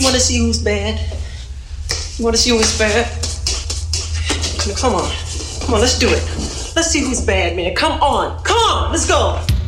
You want to see who's bad? You want to see who's bad? Come on. Come on, let's do it. Let's see who's bad, man. Come on. Let's go.